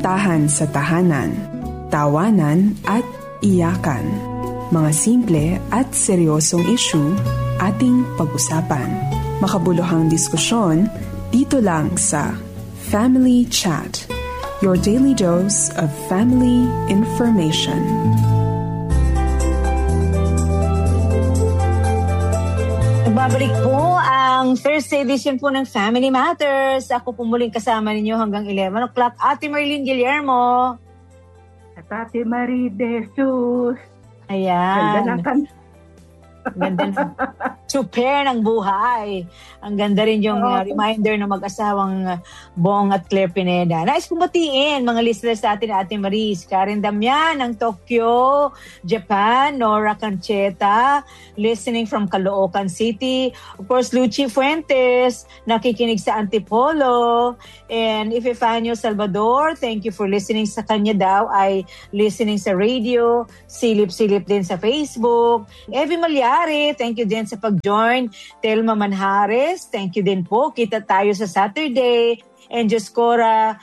kasintahan sa tahanan, tawanan at iyakan. Mga simple at seryosong issue ating pag-usapan. Makabuluhang diskusyon dito lang sa Family Chat, your daily dose of family information. Nagbabalik po ang Thursday edition po ng Family Matters. Ako po muling kasama ninyo hanggang 11 o'clock. Ate Marlene Guillermo. At Ate Marie De Jesus. Ayan. Ganda ng kanta. Ganda ng super ng buhay. Ang ganda rin yung reminder ng mag-asawang Bong at Claire Pineda. Nais kong batiin mga listeners natin, Ate Maris, Karen Damian ng Tokyo, Japan, Nora Cancheta, listening from Caloocan City. Of course, Luchi Fuentes, nakikinig sa Antipolo. And Epifanio Salvador, thank you for listening sa kanya daw, ay listening sa radio, silip-silip din sa Facebook. Evie Malyari, thank you din sa pag-join. Telma Manhares, thank you din po. Kita tayo sa Saturday. And Joscora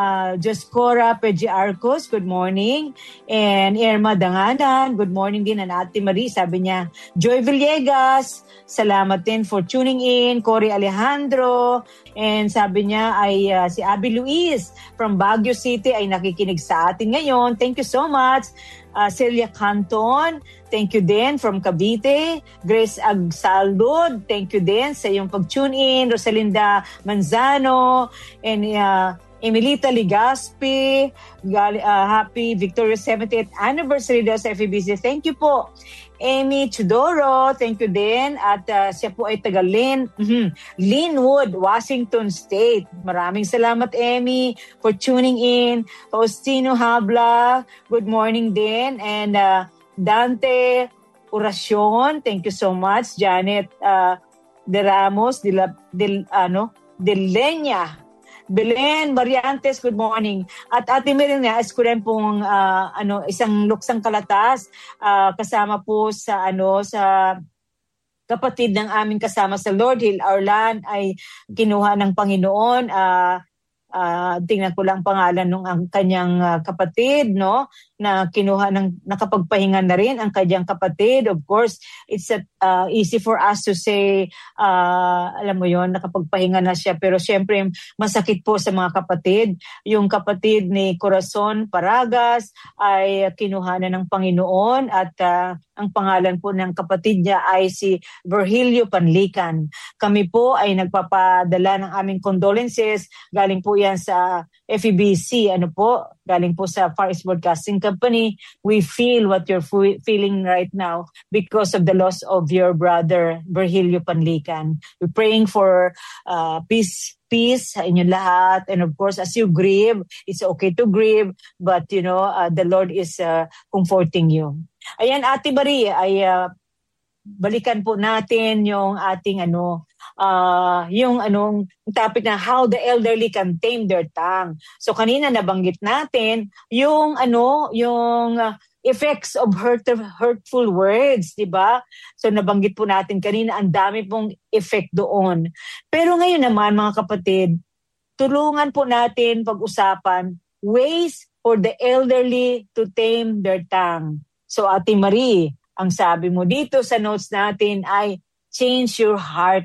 Pedji Arcos, good morning. And Irma Danganan, good morning din. And Ate Marie, sabi niya, Joy Villegas, salamat din for tuning in. Cory Alejandro, and sabi niya ay si Abby Luis from Baguio City ay nakikinig sa atin ngayon. Thank you so much. Celia Canton, thank you din from Cavite. Grace Agsaldod, thank you din sa iyong pag-tune in. Rosalinda Manzano, and Emilita Ligaspi, happy Victoria's 70th anniversary daw sa FEBC. Thank you po. Amy Chudoro, thank you din. At siya po ay taga Linwood, Washington State. Maraming salamat, Amy, for tuning in. Faustino Habla, good morning din. And Dante Oracion, thank you so much. Janet De Ramos, De Leña, Belen Variantes, good morning. At Ate Mirina, ko rin pong isang luksang kalatas kasama po sa kapatid ng aming kasama sa Lord Hill, Arlan, ay kinuha ng Panginoon. Tingnan ko lang pangalan ng kanyang kapatid, no? Na kinuha nakapagpahinga na rin ang kanyang kapatid. Of course, it's easy for us to say, alam mo yon, nakapagpahinga na siya. Pero syempre, masakit po sa mga kapatid. Yung kapatid ni Corazon Paragas ay kinuha na ng Panginoon at ang pangalan po ng kapatid niya ay si Virgilio Panlican. Kami po ay nagpapadala ng aming condolences. Galing po yan sa FEBC, galing po sa Far East Broadcasting Company. We feel what you're feeling right now because of the loss of your brother, Virgilio Panlican. We're praying for peace sa inyo lahat. And of course, as you grieve, it's okay to grieve, but the Lord is comforting you. Ayan, Ate Marie, ay balikan po natin yung ating yung topic na how the elderly can tame their tongue. So kanina nabanggit natin yung effects of hurtful words, di ba? So nabanggit po natin kanina, ang dami pong effect doon. Pero ngayon naman mga kapatid, tulungan po natin pag-usapan ways for the elderly to tame their tongue. So Ate Marie, ang sabi mo dito sa notes natin ay change your heart.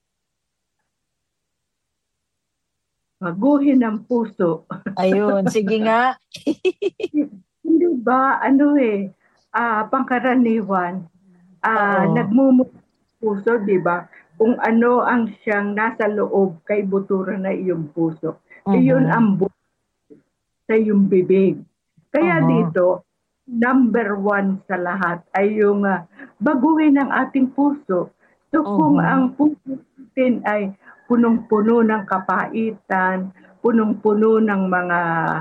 Baguhin ang puso. Ayun, sige nga. Hindi ba, pangkaraniwan, nagmumula puso, di ba? Kung ano ang siyang nasa loob kay butura na iyong puso. Iyon ang sa iyong bibig. Kaya dito, number 1 sa lahat ay yung baguhin ang ating puso. So kung ang puso natin ay punong-puno ng kapaitan, punong-puno ng mga,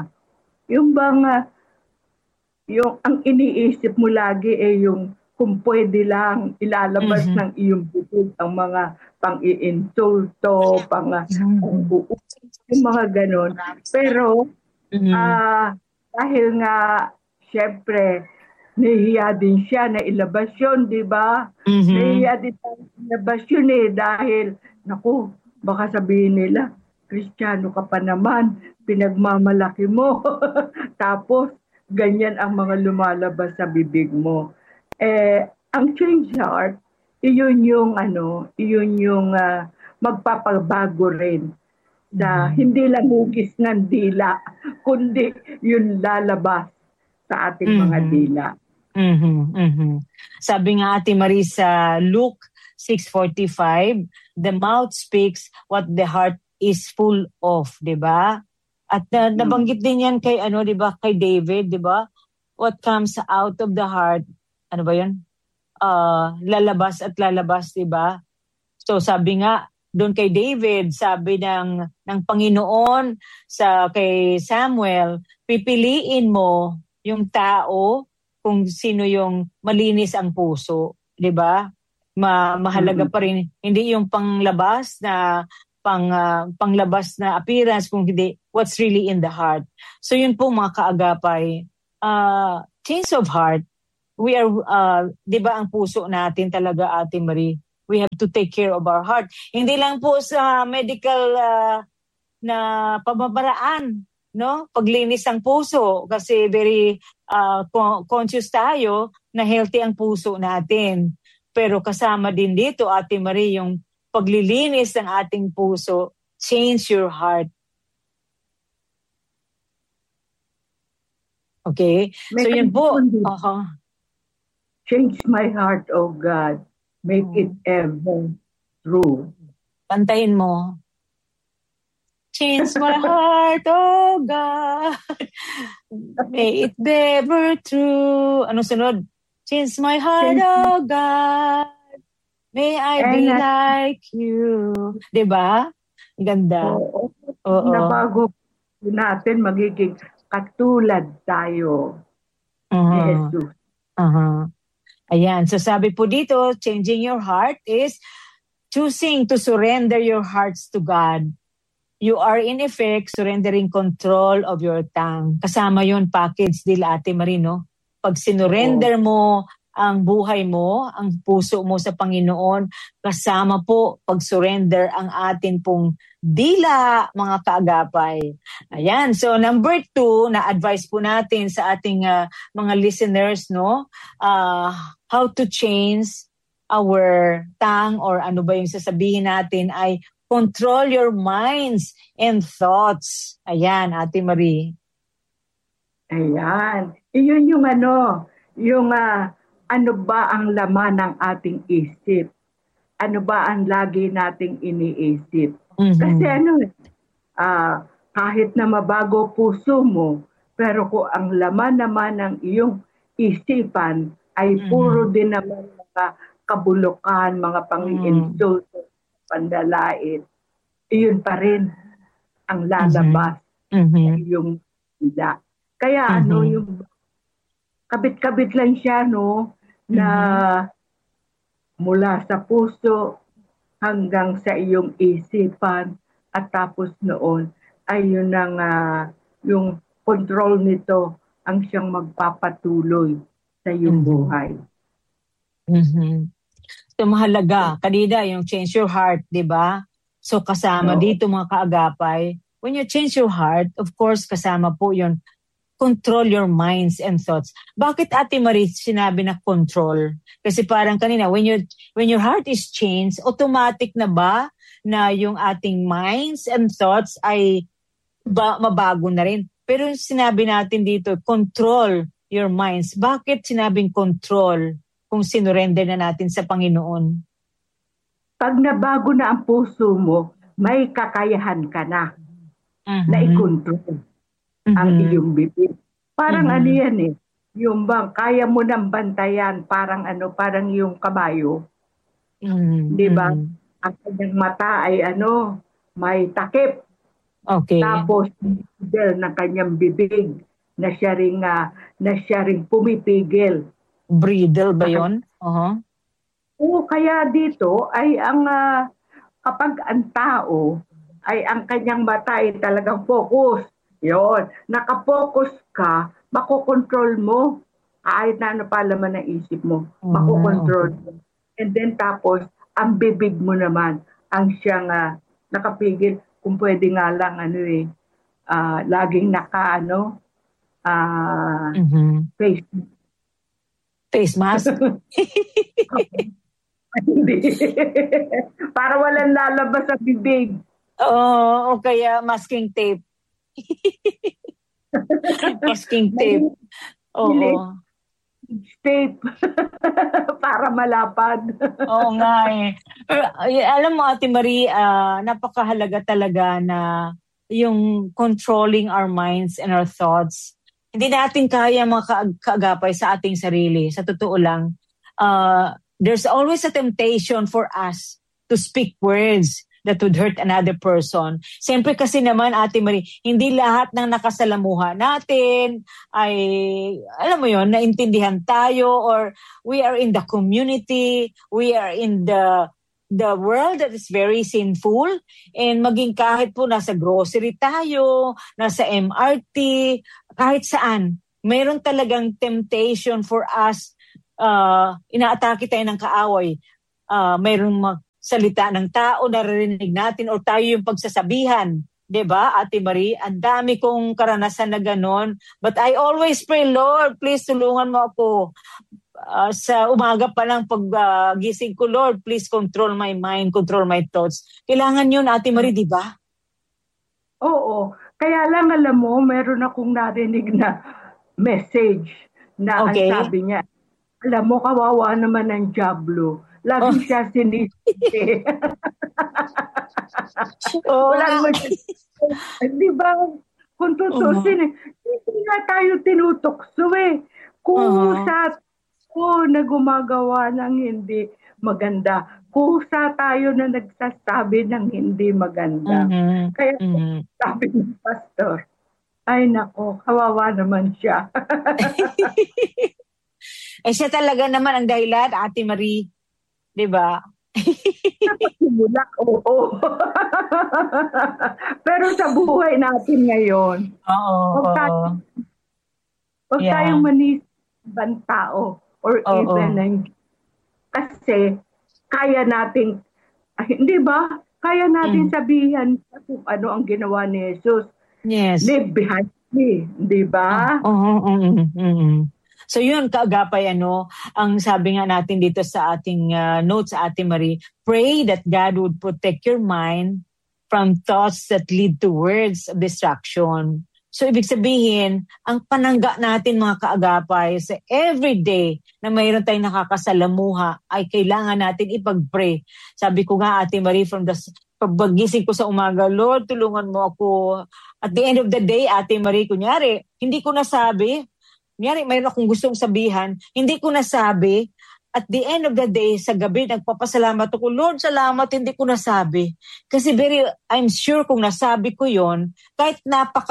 yung ang iniisip mo lagi ay yung kung pwede lang ilalabas ng iyong bibig ang mga pang-iinsulto, yung mga ganon. Pero dahil nga syempre nahihiya din siya na ilabas yun, di ba? Nahihiya din siya na ilabas yun dahil naku, baka sabihin nila, Kristiyano ka pa naman, pinagmamalaki mo. Tapos, ganyan ang mga lumalabas sa bibig mo. Ang change heart, iyon yung magpapabago rin sa hindi lang hugis ng dila, kundi yung lalabas sa ating mga dila. Sabi nga Ate Marisa, Luke 6:45, the mouth speaks what the heart is full of, 'di ba? At nabanggit din 'yan kay 'di ba, kay David, 'di ba? What comes out of the heart, ano ba 'yun? Lalabas at lalabas, 'di ba? So sabi nga doon kay David, sabi ng Panginoon kay Samuel, pipiliin mo yung tao kung sino yung malinis ang puso, 'di ba? Mahalaga pa rin hindi yung panglabas na panglabas na appearance, kung hindi what's really in the heart. So yun po mga kaagapay, change of heart. We are 'di ba ang puso natin talaga, Ate Marie, we have to take care of our heart. Hindi lang po sa medical na pamamaraan, no? Paglinis ng puso, kasi very conscious tayo na healthy ang puso natin. Pero kasama din dito, Ate Marie, yung paglilinis ng ating puso. Change your heart. Okay? So yun po. Change my heart, O God. Make it ever true. Pantayin mo. Change my heart, oh God. May it ever true. Anong sunod? Change my heart, oh God. May I be like you. Diba? Ganda. Oo. Nabago natin, magiging katulad tayo ni Jesus. Ayan. So sabi po dito, changing your heart is choosing to surrender your hearts to God. You are in effect surrendering control of your tongue. Kasama yun, package deal, Ate Marino. Pag sinurrender mo ang buhay mo, ang puso mo sa Panginoon, kasama po pag-surrender ang atin pong dila, mga kaagapay. Ayan, so number 2, na-advise po natin sa ating mga listeners, no? How to change our tongue, or ano ba yung sasabihin natin ay control your minds and thoughts. Ayan, Ate Marie. Ayan. Iyon yung ano ba ang laman ng ating isip? Ano ba ang lagi nating iniisip? Kasi kahit na mabago puso mo, pero kung ang laman naman ng iyong isipan ay puro din naman mga kabulukan, mga pang-insulto, pandalait, iyon pa rin ang lalabas sa iyong dila. Kaya yung kabit-kabit lang siya, no, na mula sa puso hanggang sa iyong isipan, at tapos noon ay yun ang yung control nito ang siyang magpapatuloy sa iyong buhay. So mahalaga, kanina yung change your heart, di ba? So kasama dito mga kaagapay, when you change your heart, of course kasama po yun, control your minds and thoughts. Bakit, Ate Marie, sinabi na control? Kasi parang kanina, when your heart is changed, automatic na ba na yung ating minds and thoughts ay mabago na rin? Pero sinabi natin dito, control your minds. Bakit sinabing control kung sinurrender na natin sa Panginoon? Pag nabago na ang puso mo, may kakayahan ka na na i-control ang iyong bibig. Parang ano yan yung bang kaya mo nang bantayan, parang yung kabayo. Di ba? Ang kanyang mata ay may takip. Okay. Tapos ng kanyang bibig na siya ring pumipigil. Bridle ba yun? Oo, kaya dito ay kapag ang tao ay ang kanyang mata ay talagang focus. Yon, nakapokus ka, makokontrol mo. Kahit na palaman ng isip mo, makokontrol mo. And then tapos, ang bibig mo naman, ang siyang nakapigil. kung pwede nga lang, laging face. Face mask? Hindi. Para walang lalabas sa bibig. Oo, o kaya masking tape. Masking tape. Oo. Tape. Para malapad. Oo nga eh. Pero, alam mo, Ate Marie, napakahalaga talaga na yung controlling our minds and our thoughts. Hindi natin kaya kaagapay sa ating sarili. Sa totoo lang, there's always a temptation for us to speak words that would hurt another person. Siyempre kasi naman, Ate Marie, hindi lahat ng nakasalamuha natin ay, alam mo yon, naintindihan tayo, or we are in the community, we are in the world that is very sinful, and maging kahit po nasa grocery tayo, nasa MRT, kahit saan, mayroon talagang temptation for us, inaatake tayo ng kaaway, mayroong salita ng tao, naririnig natin, o tayo yung pagsasabihan. Diba, Ate Marie? Ang dami kong karanasan na ganon. But I always pray, Lord, please tulungan mo ako. Sa umaga pa lang pag-gising ko, Lord, please control my mind, control my thoughts. Kailangan yun, Ate Marie, di ba? Oo. Kaya lang, alam mo, meron akong narinig na message na ang sabi niya, alam mo, kawawa naman ng Diablo. Lagi siya sinisisi. Walang di ba? Kung tutusin, hindi nga tayo tinutokso eh. Kusa na gumagawa ng hindi maganda. Kusa tayo na nagsasabi ng hindi maganda. Kaya sabi ng pastor, ay nako, kawawa naman siya. Siya talaga naman ang dahilan, Ate Marie. Diba? Simula, oo. Pero sa buhay natin ngayon, huwag tayong manisibang tao or even kasi kaya nating, hindi ba? Kaya natin sabihan kung ano ang ginawa ni Jesus. Yes. Live behind me, di ba? So yun, kaagapay, ang sabi nga natin dito sa ating notes, Ate Marie, pray that God would protect your mind from thoughts that lead to words of distraction. So ibig sabihin, ang panangga natin mga kaagapay sa everyday na mayroon tayong nakakasalamuha ay kailangan natin ipag-pray. Sabi ko nga, Ate Marie, from the paggising ko sa umaga, Lord, tulungan mo ako. At the end of the day, Ate Marie, kunyari, hindi ko nasabi, mayroon akong gustong sabihan, hindi ko nasabi. At the end of the day, sa gabi, nagpapasalamat ako, Lord, salamat, hindi ko nasabi. Kasi I'm sure kung nasabi ko yon, kahit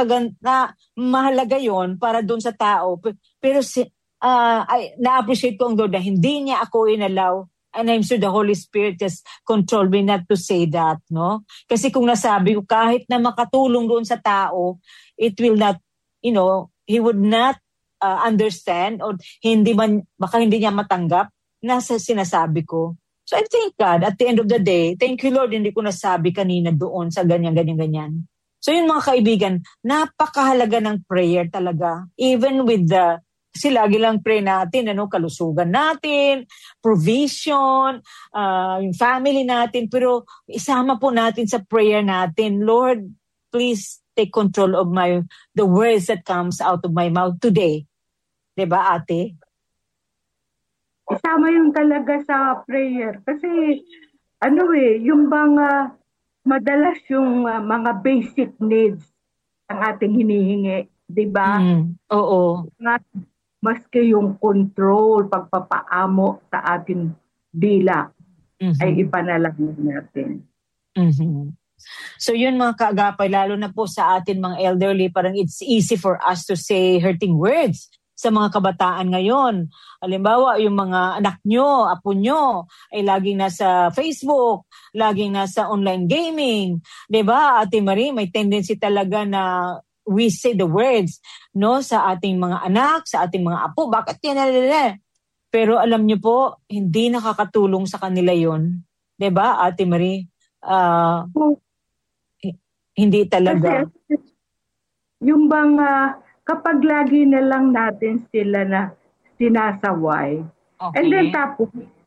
mahalaga yon para doon sa tao. Pero na-appreciate ko ang Lord na hindi niya ako inalaw. And I'm sure the Holy Spirit just controlled me not to say that, no? Kasi kung nasabi ko, kahit na makatulong doon sa tao, it will not, he would not understand, or baka hindi niya matanggap na sinasabi ko. So I thank God at the end of the day, thank you Lord, hindi ko nasabi kanina doon sa ganyan. So yun mga kaibigan, napakahalaga ng prayer talaga. Even with kasi lagi lang pray natin, kalusugan natin, provision, yung family natin, pero isama po natin sa prayer natin, Lord, please take control of the words that comes out of my mouth today. Diba, Ate? Isama yun talaga sa prayer. Kasi, yung madalas yung mga basic needs ang ating hinihingi. Diba? Oo. Maski yung control, pagpapaamo sa ating dila, ay ipanalangin natin. So yun mga kaagapay, lalo na po sa atin mga elderly, parang it's easy for us to say hurting words sa mga kabataan ngayon. Halimbawa, yung mga anak nyo, apo nyo, ay laging nasa Facebook, laging nasa online gaming. Diba, Ate Marie, may tendency talaga na we say the words, no, sa ating mga anak, sa ating mga apo. Bakit yan? Pero alam nyo po, hindi nakakatulong sa kanila yon. Diba, Ate Marie? Hindi talaga. Kasi yung bang kapag lagi na lang natin sila na sinasaway, and then tapos,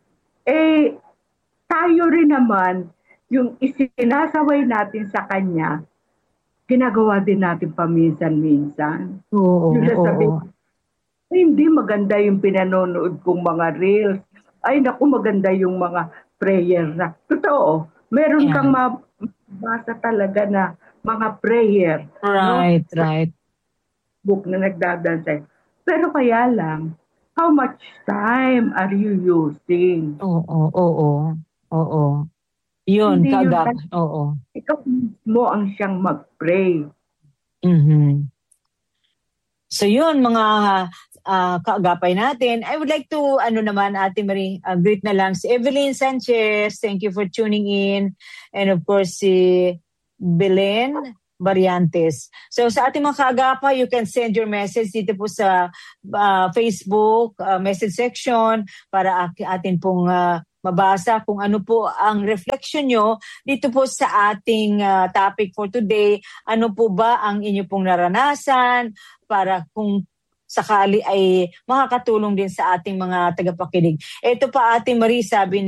tayo rin naman, yung isinasaway natin sa kanya, ginagawa din natin paminsan-minsan. Oo. Hindi maganda yung pinanonood kong mga reels. Ay, naku, maganda yung mga prayer na. Totoo, meron kang mabasa talaga na mga prayer. Right, no? right. Book na nagdadansay. Pero kaya lang, how much time are you using? Oo. Yun, kagap. Oo. Ikaw mo ang siyang mag-pray. Mm-hmm. So yun, mga kaagapay natin. I would like to, Ate Marie, greet na lang si Evelyn Sanchez. Thank you for tuning in. And of course, si Belen Variantes. So sa ating mga kaagapay, you can send your message dito po sa Facebook message section para atin pong mabasa kung ano po ang reflection nyo dito po sa ating topic for today. Ano po ba ang inyo pong naranasan para kung sakali ay makakatulong din sa ating mga tagapakinig. Ito pa, Ate Marie,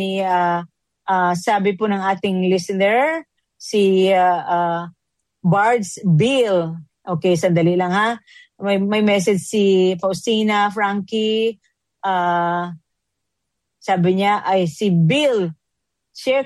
sabi po ng ating listener, si Bards Bill. Okay, sandali lang ha. May message si Faustina Frankie. Sabi niya ay si Bill. Share